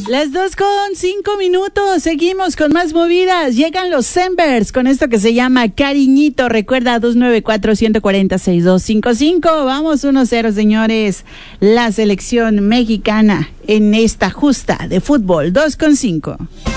Las 2:05. Seguimos con más movidas. Llegan los Embers con esto que se llama Cariñito. Recuerda 294-146-255. Vamos 1-0, señores. La selección mexicana en esta justa de fútbol. 2:05.